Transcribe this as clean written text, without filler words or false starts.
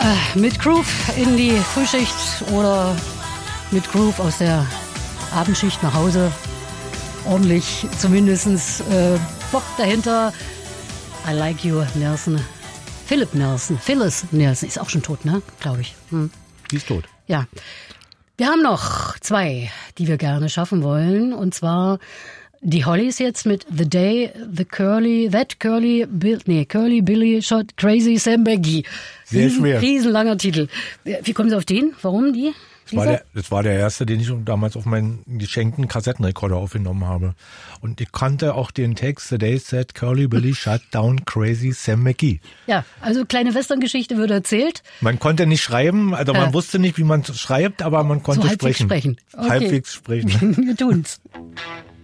Mit Groove in die Frühschicht oder mit Groove aus der Abendschicht nach Hause. Ordentlich zumindest Bock dahinter. I Like You, Nelson. Philip Nelson. Phyllis Nelson ist auch schon tot, ne? Glaube ich. Die ist tot. Ja. Wir haben noch 2, die wir gerne schaffen wollen. Und zwar die Hollies jetzt mit The Day, Curly Billy Shot Crazy Sam Baggy. Sehr schwer. Riesenlanger Titel. Wie kommen Sie auf den? Warum die? Das war der erste, den ich damals auf meinen geschenkten Kassettenrekorder aufgenommen habe. Und ich kannte auch den Text, The Day That Curly Billy Shut Down Crazy Sam McGee. Ja, also kleine Western-Geschichte wird erzählt. Man konnte nicht schreiben, also man wusste nicht, wie man schreibt, aber man konnte so halbwegs sprechen. Okay. Halbwegs sprechen. Wir tun's.